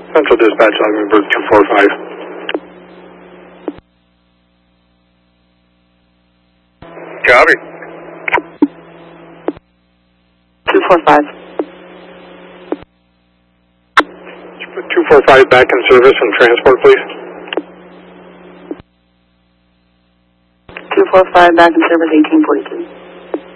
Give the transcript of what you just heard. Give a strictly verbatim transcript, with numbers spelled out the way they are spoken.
Central Dispatch, Lumberg two four five. Copy. two four five. two four five back in service and transport, please. two four five back in service, eighteen forty-two.